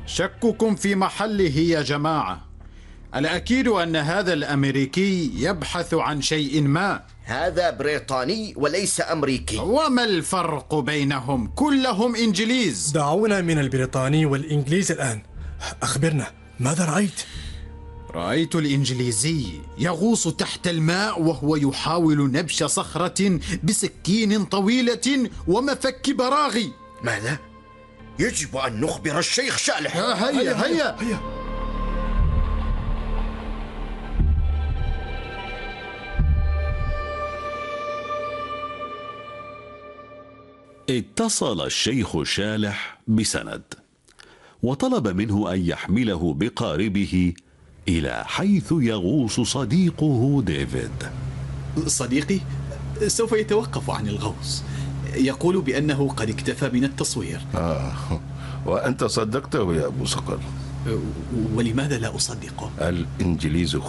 شككم في محله يا جماعة. الأكيد أن هذا الأمريكي يبحث عن شيء ما. هذا بريطاني وليس أمريكي. وما الفرق بينهم؟ كلهم إنجليز. دعونا من البريطاني والإنجليز الآن. أخبرنا، ماذا رأيت؟ رأيت الإنجليزي يغوص تحت الماء وهو يحاول نبش صخرة بسكين طويلة ومفك براغي. ماذا؟ يجب أن نخبر الشيخ شالح. هيا. اتصل الشيخ شالح بسند وطلب منه أن يحمله بقاربه إلى حيث يغوص صديقه ديفيد. صديقي سوف يتوقف عن الغوص، يقول بأنه قد اكتفى من التصوير. وأنت صدقته يا أبو صقر؟ ولماذا لا أصدقه؟ الإنجليز